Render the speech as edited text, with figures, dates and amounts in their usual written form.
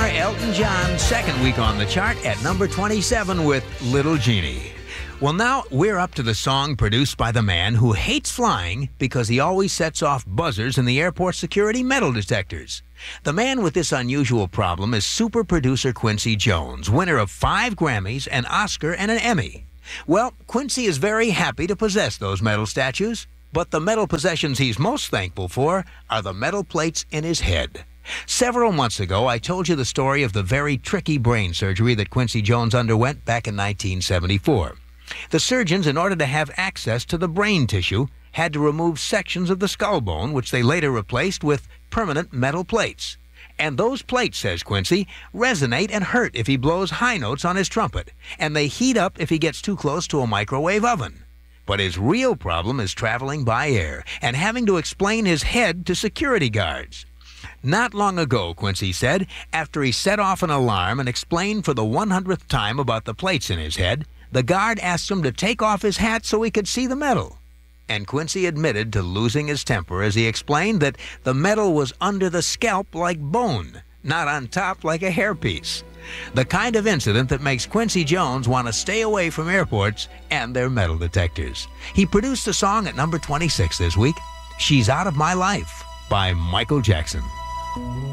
star Elton John, second week on the chart at number 27 with Little Genie. Well, now we're up to the song produced by the man who hates flying because he always sets off buzzers in the airport security metal detectors. The man with this unusual problem is super producer Quincy Jones, winner of 5 Grammys, an Oscar, and an Emmy. Well, Quincy is very happy to possess those metal statues, but the metal possessions he's most thankful for are the metal plates in his head. Several months ago, I told you the story of the very tricky brain surgery that Quincy Jones underwent back in 1974. The surgeons, in order to have access to the brain tissue, had to remove sections of the skull bone, which they later replaced with permanent metal plates. And those plates, says Quincy, resonate and hurt if he blows high notes on his trumpet, and they heat up if he gets too close to a microwave oven. But his real problem is traveling by air and having to explain his head to security guards. Not long ago, Quincy said, after he set off an alarm and explained for the 100th time about the plates in his head, the guard asked him to take off his hat so he could see the metal. And Quincy admitted to losing his temper as he explained that the metal was under the scalp like bone, not on top like a hairpiece. The kind of incident that makes Quincy Jones want to stay away from airports and their metal detectors. He produced a song at number 26 this week, She's Out of My Life, by Michael Jackson.